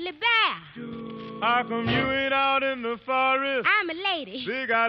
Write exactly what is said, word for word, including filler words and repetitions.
grizzly bear. How come you ain't out in the forest? I'm a lady. Big